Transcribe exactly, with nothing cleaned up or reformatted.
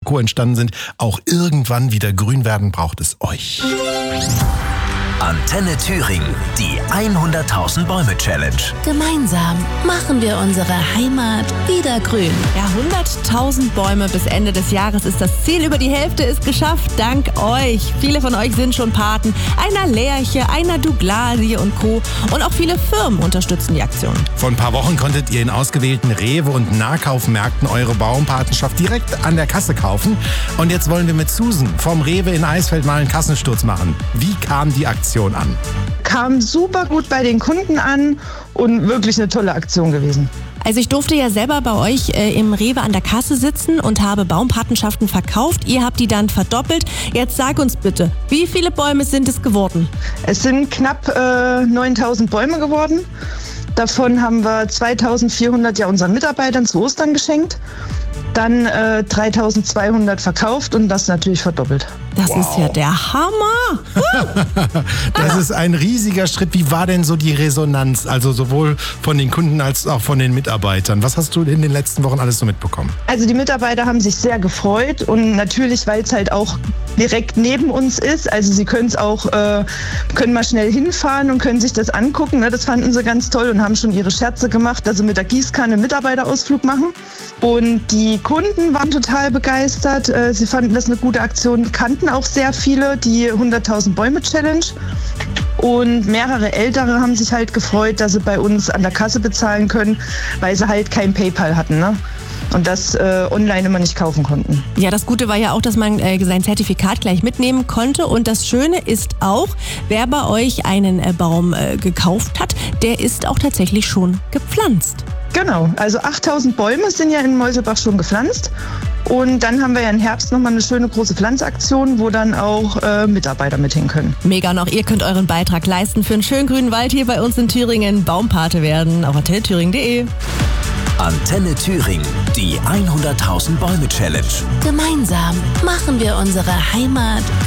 Co. entstanden sind, auch irgendwann wieder grün werden, braucht es euch. Antenne Thüringen, die hunderttausend Bäume Challenge. Gemeinsam machen wir unsere Heimat wieder grün. Ja, hunderttausend Bäume bis Ende des Jahres ist das Ziel. Über die Hälfte ist geschafft, dank euch. Viele von euch sind schon Paten. Einer Lerche, einer Douglasie und Co. Und auch viele Firmen unterstützen die Aktion. Vor ein paar Wochen konntet ihr in ausgewählten Rewe- und Nahkaufmärkten eure Baumpatenschaft direkt an der Kasse kaufen. Und jetzt wollen wir mit Susan vom Rewe in Eisfeld mal einen Kassensturz machen. Wie kam die Aktion an? Kam super gut bei den Kunden an und wirklich eine tolle Aktion gewesen. Also ich durfte ja selber bei euch äh, im Rewe an der Kasse sitzen und habe Baumpatenschaften verkauft. Ihr habt die dann verdoppelt. Jetzt sag uns bitte, wie viele Bäume sind es geworden? Es sind knapp äh, neuntausend Bäume geworden. Davon haben wir zweitausendvierhundert ja unseren Mitarbeitern zu Ostern geschenkt. Dann äh, dreitausendzweihundert verkauft und das natürlich verdoppelt. Das Wow. ist ja der Hammer. Das ist ein riesiger Schritt. Wie war denn so die Resonanz? Also sowohl von den Kunden als auch von den Mitarbeitern. Was hast du in den letzten Wochen alles so mitbekommen? Also die Mitarbeiter haben sich sehr gefreut und natürlich, weil es halt auch direkt neben uns ist. Also sie können es auch, äh, können mal schnell hinfahren und können sich das angucken. Ne? Das fanden sie ganz toll und haben schon ihre Scherze gemacht, dass sie mit der Gießkanne einen Mitarbeiterausflug machen. Und die Kunden waren total begeistert. Äh, sie fanden das eine gute Aktion, kannten auch sehr viele die hunderttausend Bäume Challenge. Und mehrere Ältere haben sich halt gefreut, dass sie bei uns an der Kasse bezahlen können, weil sie halt kein PayPal hatten, ne? Und das äh, online immer nicht kaufen konnten. Ja, das Gute war ja auch, dass man äh, sein Zertifikat gleich mitnehmen konnte. Und das Schöne ist auch, wer bei euch einen äh, Baum äh, gekauft hat, der ist auch tatsächlich schon gepflanzt. Genau, also achttausend Bäume sind ja in Meuselbach schon gepflanzt. Und dann haben wir ja im Herbst nochmal eine schöne große Pflanzaktion, wo dann auch äh, Mitarbeiter mit hin können. Mega, und auch ihr könnt euren Beitrag leisten für einen schönen grünen Wald hier bei uns in Thüringen. Baumpate werden auf antenne thüringen punkt de. Antenne Thüringen, die hunderttausend Bäume Challenge. Gemeinsam machen wir unsere Heimat